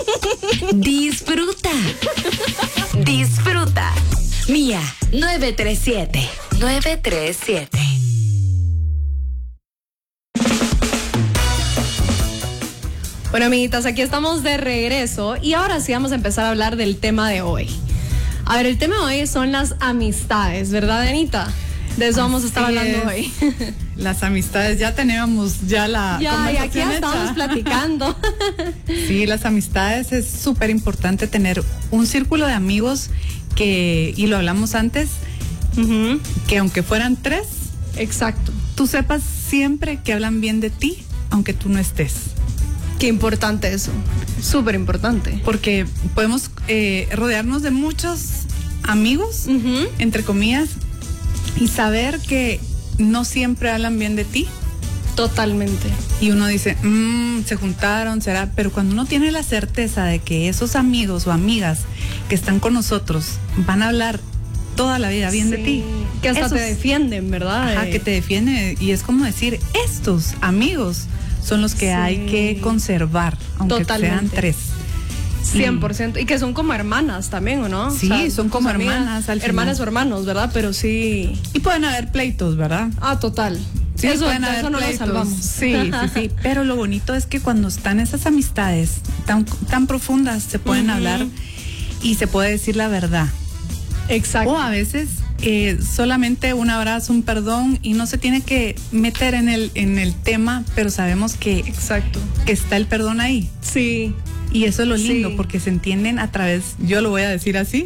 Disfruta. Disfruta. Mía 937. 937. Bueno, amiguitas, aquí estamos de regreso y ahora sí vamos a empezar a hablar del tema de hoy. A ver, el tema de hoy son las amistades, ¿verdad, Anita? De eso vamos a estar hablando hoy. Las amistades, ya teníamos la y aquí ya conversación estamos hecha. platicando. Sí, las amistades es súper importante tener un círculo de amigos que, y lo hablamos antes, que aunque fueran 3, Exacto. tú sepas siempre que hablan bien de ti, aunque tú no estés. Qué importante eso. Súper importante. Porque podemos rodearnos de muchos amigos, entre comillas, y saber que no siempre hablan bien de ti. Totalmente. Y uno dice, se juntaron, será. Pero cuando uno tiene la certeza de que esos amigos o amigas que están con nosotros van a hablar toda la vida bien de ti. Que hasta esos, te defienden, ¿verdad? Ajá, que te defienden. Y es como decir, estos amigos son los que hay que conservar, aunque sean 3. 100%. Y que son como hermanas también, ¿o no? Sí, o sea, son como hermanas al final. Hermanas o hermanos, ¿verdad? Pero sí. Y pueden haber pleitos, ¿verdad? Ah, total. Sí, eso pueden haber no lo pleitos. salvamos. Sí. Pero lo bonito es que cuando están esas amistades tan profundas, se pueden hablar y se puede decir la verdad. Exacto. O a veces solamente un abrazo, un perdón, y no se tiene que meter en el tema, pero sabemos que está el perdón ahí. Sí. Y eso es lo lindo, porque se entienden a través, yo lo voy a decir así,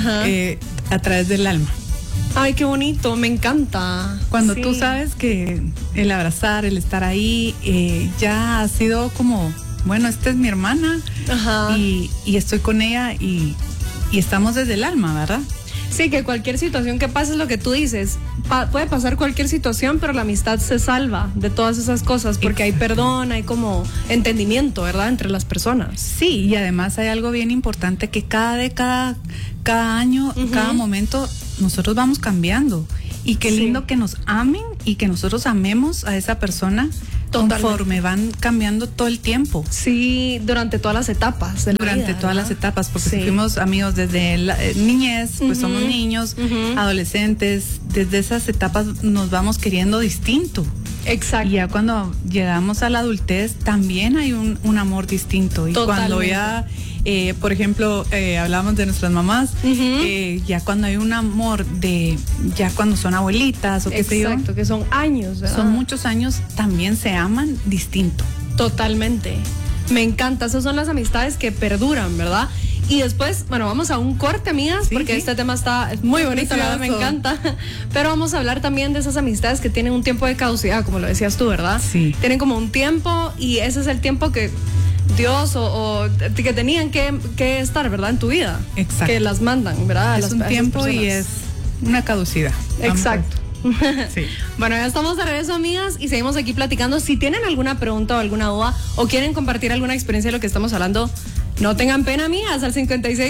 a través del alma. Ay, qué bonito, me encanta. Cuando tú sabes que el abrazar, el estar ahí, ya ha sido como, bueno, esta es mi hermana, y estoy con ella, y estamos desde el alma, ¿verdad? Sí, que cualquier situación que pase es lo que tú dices. Puede pasar cualquier situación, pero la amistad se salva de todas esas cosas porque hay perdón, hay como entendimiento, ¿verdad? Entre las personas. Sí, y además hay algo bien importante que cada década, cada año, cada momento, nosotros vamos cambiando. Y qué lindo que nos amen y que nosotros amemos a esa persona. Conforme van cambiando todo el tiempo. Sí, durante todas las etapas de la vida, Durante todas ¿verdad? las etapas, porque si fuimos amigos desde la niñez, pues somos niños, adolescentes, desde esas etapas nos vamos queriendo distinto. Exacto. Y ya cuando llegamos a la adultez también hay un amor distinto. Y cuando ya, por ejemplo, hablamos de nuestras mamás, ya cuando hay un amor ya cuando son abuelitas o qué sé yo. Exacto, que son años, ¿verdad? Son muchos años, también se aman distinto. Totalmente. Me encanta, esas son las amistades que perduran, ¿verdad? Y después, bueno, vamos a un corte, amigas, porque este tema es muy bonito, la verdad, me encanta. Pero vamos a hablar también de esas amistades que tienen un tiempo de caducidad, como lo decías tú, ¿verdad? Sí. Tienen como un tiempo y ese es el tiempo que Dios o que tenían que estar, ¿verdad? En tu vida. Exacto. Que las mandan, ¿verdad? Es un tiempo y es una caducidad. Exacto. Sí. Bueno, ya estamos de regreso, amigas, y seguimos aquí platicando. Si tienen alguna pregunta o alguna duda o quieren compartir alguna experiencia de lo que estamos hablando, no tengan pena, amigas, al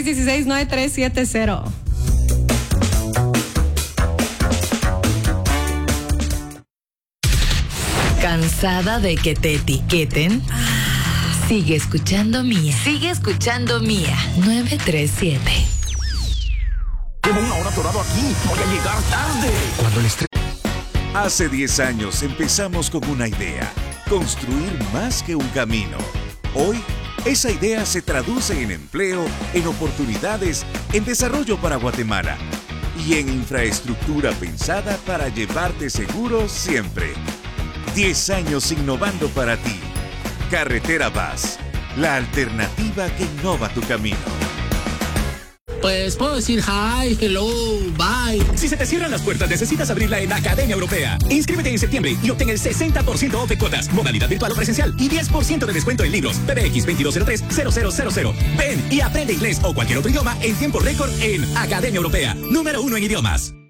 5616-9370. ¿Cansada de que te etiqueten? Sigue escuchando Mía. Sigue escuchando Mía 937. Llevo una hora atorado aquí. Voy a llegar tarde. Cuando el estrés... Hace 10 años empezamos con una idea: construir más que un camino. Hoy, esa idea se traduce en empleo, en oportunidades, en desarrollo para Guatemala y en infraestructura pensada para llevarte seguro siempre. 10 años innovando para ti. Carretera Vaz, la alternativa que innova tu camino. Pues puedo decir hi, hello, bye. Si se te cierran las puertas, necesitas abrirla en Academia Europea. Inscríbete en septiembre y obtén el 60% off de cuotas, modalidad virtual o presencial y 10% de descuento en libros. PBX 2203-0000. Ven y aprende inglés o cualquier otro idioma en tiempo récord en Academia Europea, número 1 en idiomas.